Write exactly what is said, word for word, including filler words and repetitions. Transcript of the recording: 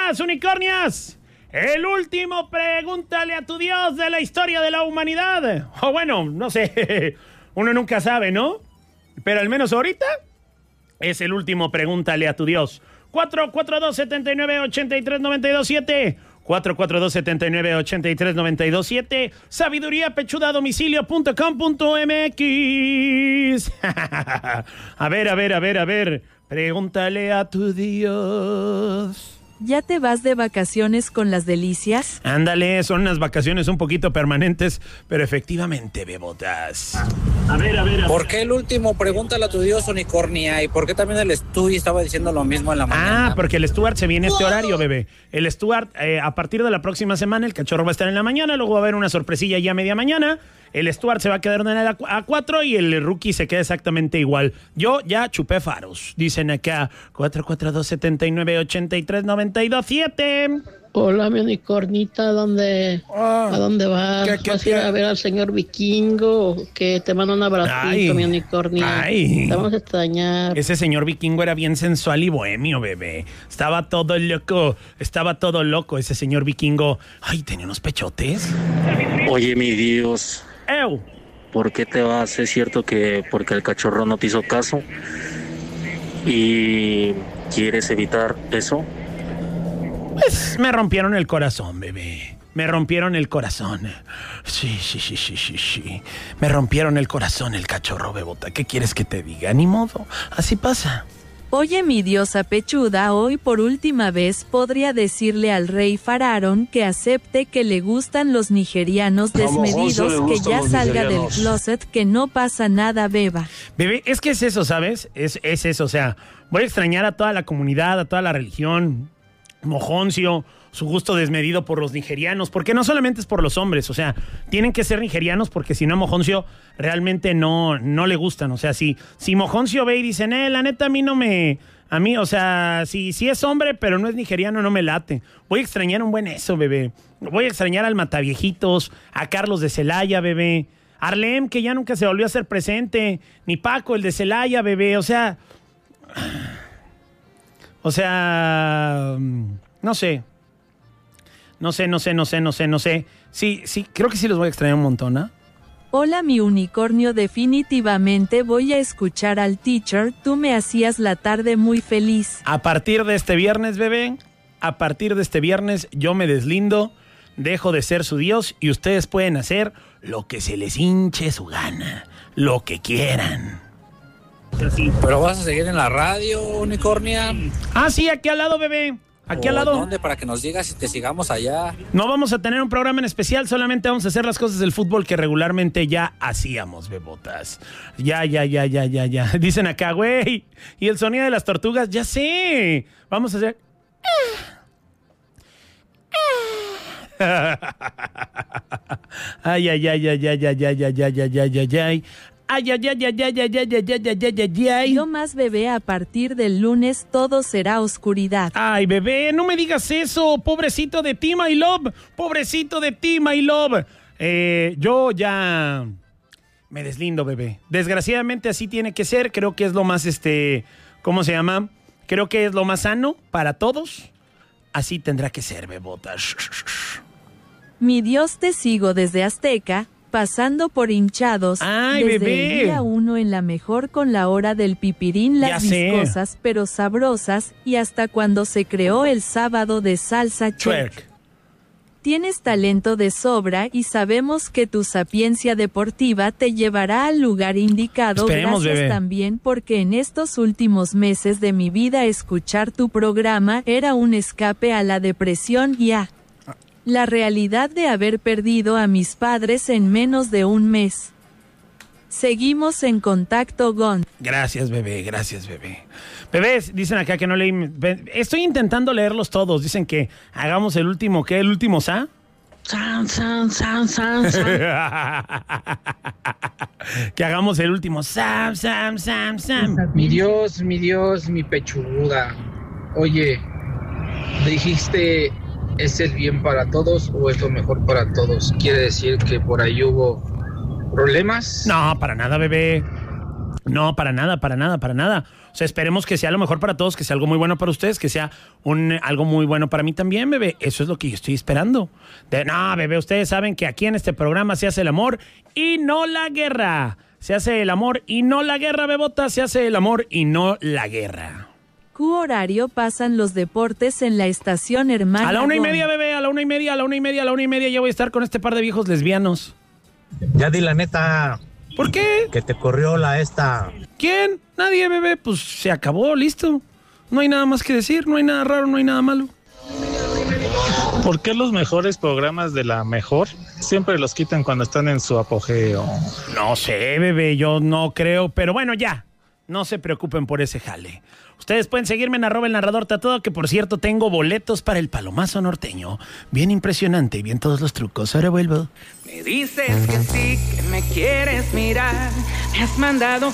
unicornias, unicornias. El último pregúntale a tu Dios de la historia de la humanidad. O bueno, no sé, uno nunca sabe, ¿no? Pero al menos ahorita es el último pregúntale a tu Dios. cuatro cuatro dos, siete nueve, ocho tres, nueve dos siete. cuatro cuatro dos, siete nueve, ocho tres, nueve dos siete. Sabiduría pechuda domicilio punto com punto m x. A ver, a ver, a ver, a ver. Pregúntale a tu Dios. ¿Ya te vas de vacaciones con las delicias? Ándale, son unas vacaciones un poquito permanentes, pero efectivamente, bebotas. A ver, a ver, a ver. ¿Por qué el último? Pregúntale a tu Dios, unicornia. ¿Y por qué también el Stewie estaba diciendo lo mismo en la mañana? Ah, porque el Stuart se viene este horario, bebé. El Stuart, eh, a partir de la próxima semana, el cachorro va a estar en la mañana, luego va a haber una sorpresilla ya a media mañana. El Stuart se va a quedar en el A cuatro y el rookie se queda exactamente igual. Yo ya chupé faros. Dicen acá, cuatro cuatro dos, siete nueve, ocho tres, nueve dos siete. Hola, mi unicornita, ¿dónde, oh, ¿a dónde vas? ¿Qué, qué, ¿Vas a ir qué? a ver al señor Vikingo? Que te mando un abracito, Ay, mi unicornia. ay. Te vamos a extrañar. Ese señor Vikingo era bien sensual y bohemio, bebé. Estaba todo loco, estaba todo loco ese señor Vikingo. Ay, tenía unos pechotes. Oye, mi Dios, ¡Ew! ¿por qué te vas? Es cierto que porque el cachorro no te hizo caso y quieres evitar eso. Pues me rompieron el corazón, bebé. Me rompieron el corazón. Sí, sí, sí, sí, sí, sí. Me rompieron el corazón el cachorro, bebota. ¿Qué quieres que te diga? Ni modo. Así pasa. Oye, mi diosa pechuda, hoy por última vez podría decirle al rey Faraón que acepte que le gustan los nigerianos desmedidos, que ya salga del closet, que no pasa nada, beba. Bebé, es que es eso, ¿sabes? Es, es eso, o sea, voy a extrañar a toda la comunidad, a toda la religión, Mojoncio, su gusto desmedido por los nigerianos, porque no solamente es por los hombres, o sea, tienen que ser nigerianos porque si no Mojoncio realmente no, no le gustan, o sea, si, si Mojoncio ve y dice, eh, la neta a mí no me, a mí, o sea, si, si es hombre pero no es nigeriano no me late, voy a extrañar un buen eso, bebé, voy a extrañar al Mataviejitos, a Carlos de Celaya, bebé, Arlem, que ya nunca se volvió a hacer presente, ni Paco, el de Celaya, bebé, o sea... O sea, no sé. No sé, no sé, no sé, no sé, no sé. Sí, sí, creo que sí los voy a extrañar un montón, ¿ah? ¿eh? Hola, mi unicornio, definitivamente voy a escuchar al teacher. Tú me hacías la tarde muy feliz. A partir de este viernes, bebé, a partir de este viernes yo me deslindo, dejo de ser su Dios y ustedes pueden hacer lo que se les hinche su gana, lo que quieran. ¿Pero vas a seguir en la radio, unicornia? Ah, sí, aquí al lado, bebé. Aquí al lado. ¿Dónde? Para que nos digas y te sigamos allá. No vamos a tener un programa en especial, solamente vamos a hacer las cosas del fútbol que regularmente ya hacíamos, bebotas. Ya, ya, ya, ya, ya, ya. Dicen acá, güey. Y el sonido de las tortugas, ya sé. Vamos a hacer... Ay, ay, ay, ay, ay, ay, ay, ay, ay, ay, ay, ay, ay. Ay, ay, ay, ay, ay, ay, ay, ay, ay, ay, ay, ay. Yo más, bebé, a partir del lunes todo será oscuridad. Ay, bebé, no me digas eso. Pobrecito de ti, my love. Pobrecito de ti, my love. Eh, yo ya me deslindo, bebé. Desgraciadamente así tiene que ser. Creo que es lo más, este, ¿cómo se llama? Creo que es lo más sano para todos. Así tendrá que ser, bebota. Mi Dios, te sigo desde Azteca, pasando por hinchados. Ay, desde bebé. el día uno en la mejor con la hora del pipirín, las Ya sé. viscosas pero sabrosas, y hasta cuando se creó el sábado de salsa check. Twerk. Tienes talento de sobra y sabemos que tu sapiencia deportiva te llevará al lugar indicado. Esperemos, Gracias bebé. también porque en estos últimos meses de mi vida escuchar tu programa era un escape a la depresión y a la realidad de haber perdido a mis padres en menos de un mes. Seguimos en contacto, Gon. Gracias, bebé, gracias, bebé. Bebés, dicen acá que no leí... Estoy intentando leerlos todos. Dicen que hagamos el último, ¿qué? ¿El último sa? San, san, san, san, san. Que hagamos el último Sam, Sam, Sam, Sam. Mi Dios, mi Dios, mi pechuguda. Oye, dijiste, ¿es el bien para todos o es lo mejor para todos? ¿Quiere decir que por ahí hubo problemas? No, para nada, bebé. No, para nada, para nada, para nada. O sea, esperemos que sea lo mejor para todos, que sea algo muy bueno para ustedes, que sea un algo muy bueno para mí también, bebé. Eso es lo que yo estoy esperando. De, no, bebé, ustedes saben que aquí en este programa se hace el amor y no la guerra. Se hace el amor y no la guerra, bebota. Se hace el amor y no la guerra. ¿Qué horario pasan los deportes en la estación hermana? A la una y Gon? media, bebé, a la una y media, a la una y media, a la una y media ya voy a estar con este par de viejos lesbianos. Ya di la neta. ¿Por qué? Que te corrió la esta. ¿Quién? Nadie, bebé. Pues se acabó, listo. No hay nada más que decir, no hay nada raro, no hay nada malo. ¿Por qué los mejores programas de la mejor siempre los quitan cuando están en su apogeo? No sé, bebé, yo no creo, pero bueno, ya. No se preocupen por ese jale. Ustedes pueden seguirme en arroba el narrador tatuado, que por cierto tengo boletos para el Palomazo Norteño. Bien impresionante y bien todos los trucos. Ahora vuelvo. Me dices que sí, que me quieres mirar. Me has mandado